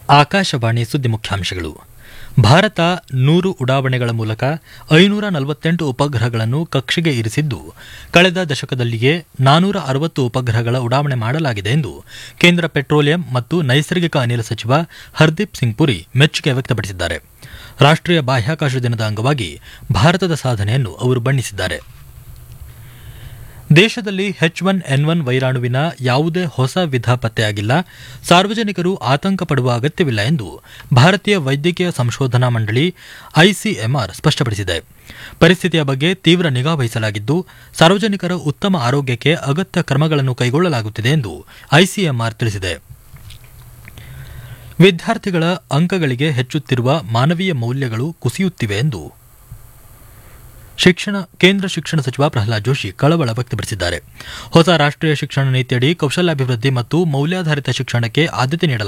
ಆಕಾಶವಾಣಿ ಸುದ್ದಿ ಮುಖ್ಯಾಂಶಗಳು. ಭಾರತ 100 ಉಡಾವಣೆಗಳ ಮೂಲಕ 548 ಉಪಗ್ರಹಗಳನ್ನು ಕಕ್ಷೆಗೆ ಇರಿಸಿದ್ದು, ಕಳೆದ ದಶಕದಲ್ಲಿಯೇ 460 ಉಪಗ್ರಹಗಳ ಉಡಾವಣೆ ಮಾಡಲಾಗಿದೆ ಎಂದು ಕೇಂದ್ರ ಪೆಟ್ರೋಲಿಯಂ ಮತ್ತು ನೈಸರ್ಗಿಕ ಅನಿಲ ಸಚಿವ ಹರ್ದೀಪ್ ಸಿಂಗ್ ಪುರಿ ಮೆಚ್ಚುಗೆ ವ್ಯಕ್ತಪಡಿಸಿದ್ದಾರೆ. ರಾಷ್ಟ್ರೀಯ ಬಾಹ್ಯಾಕಾಶ ದಿನದ ಅಂಗವಾಗಿ ಭಾರತದ ಸಾಧನೆಯನ್ನು ಅವರು ಬಣ್ಣಿಸಿದ್ದಾರೆ. ದೇಶದಲ್ಲಿ H1N1 ವೈರಾಣುವಿನ ಯಾವುದೇ ಹೊಸ ವಿಧ ಪತ್ತೆಯಾಗಿಲ್ಲ, ಸಾರ್ವಜನಿಕರು ಆತಂಕ ಪಡುವ ಅಗತ್ಯವಿಲ್ಲ ಎಂದು ಭಾರತೀಯ ವೈದ್ಯಕೀಯ ಸಂಶೋಧನಾ ಮಂಡಳಿ ICMR ಸ್ಪಷ್ಟಪಡಿಸಿದೆ. ಪರಿಸ್ಥಿತಿಯ ಬಗ್ಗೆ ತೀವ್ರ ನಿಗಾ ವಹಿಸಲಾಗಿದ್ದು, ಸಾರ್ವಜನಿಕರ ಉತ್ತಮ ಆರೋಗ್ಯಕ್ಕೆ ಅಗತ್ಯ ಕ್ರಮಗಳನ್ನು ಕೈಗೊಳ್ಳಲಾಗುತ್ತಿದೆ ಎಂದು ICMR ತಿಳಿಸಿದೆ. ವಿದ್ಯಾರ್ಥಿಗಳ ಅಂಕಗಳಿಗೆ ಹೆಚ್ಚುತ್ತಿರುವ ಮಾನವೀಯ ಮೌಲ್ಯಗಳು ಕುಸಿಯುತ್ತಿವೆ ಎಂದು ಕೇಂದ್ರ ಶಿಕ್ಷಣ ಸಚಿವ ಪ್ರಹ್ಲಾದ್ ಜೋಶಿ ಕಳವಳ ವ್ಯಕ್ತಪಡಿಸಿದ್ದಾರೆ. ಹೊಸ ರಾಷ್ಟ್ರೀಯ ಶಿಕ್ಷಣ ನೀತಿಯಡಿ ಕೌಶಲ್ಯಾಭಿವೃದ್ಧಿ ಮತ್ತು ಮೌಲ್ಯಾಧಾರಿತ ಶಿಕ್ಷಣಕ್ಕೆ ಆದ್ಯತೆ ನೀಡಲಾಗಿದೆ.